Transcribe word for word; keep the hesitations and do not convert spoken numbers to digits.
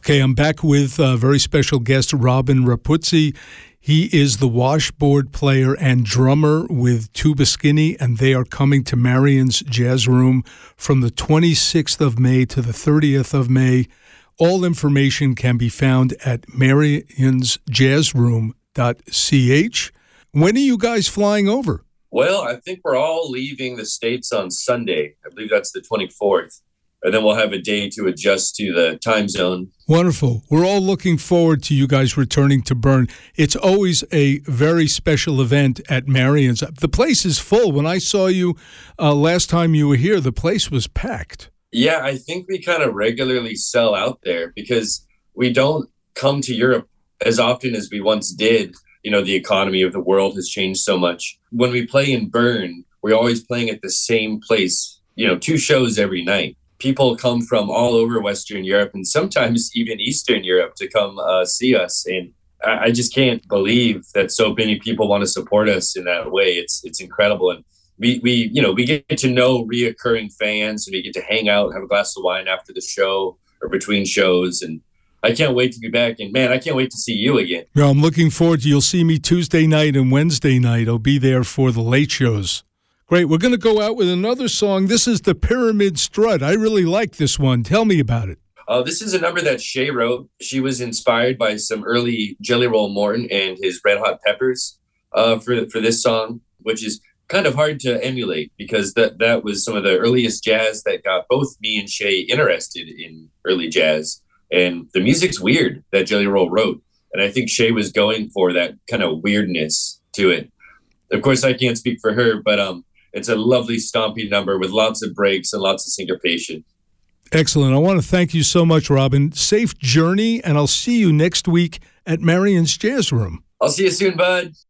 Okay, I'm back with a very special guest, Robin Rapuzzi. He is the washboard player and drummer with Tuba Skinny, and they are coming to Marion's Jazz Room from the twenty-sixth of May to the thirtieth of May. All information can be found at marions jazz room dot c h. When are you guys flying over? Well, I think we're all leaving the States on Sunday. I believe that's the twenty-fourth. And then we'll have a day to adjust to the time zone. Wonderful. We're all looking forward to you guys returning to Bern. It's always a very special event at Marion's. The place is full. When I saw you uh, last time you were here, the place was packed. Yeah, I think we kind of regularly sell out there because we don't come to Europe as often as we once did. You know, the economy of the world has changed so much. When we play in Bern, we're always playing at the same place, you know, two shows every night. People come from all over Western Europe and sometimes even Eastern Europe to come uh, see us. And I, I just can't believe that so many people want to support us in that way. It's it's incredible. And we, we you know, we get to know reoccurring fans and we get to hang out, have a glass of wine after the show or between shows. And I can't wait to be back. And, man, I can't wait to see you again. No, I'm looking forward to You'll see me Tuesday night and Wednesday night. I'll be there for the late shows. Great. We're going to go out with another song. This is the Pyramid Strut. I really like this one. Tell me about it. Uh, this is a number that Shay wrote. She was inspired by some early Jelly Roll Morton and his Red Hot Peppers uh, for for this song, which is kind of hard to emulate because that, that was some of the earliest jazz that got both me and Shay interested in early jazz. And the music's weird that Jelly Roll wrote. And I think Shay was going for that kind of weirdness to it. Of course, I can't speak for her, but um, it's a lovely stompy number with lots of breaks and lots of syncopation. Excellent. I want to thank you so much, Robin. Safe journey, and I'll see you next week at Marion's Jazz Room. I'll see you soon, bud.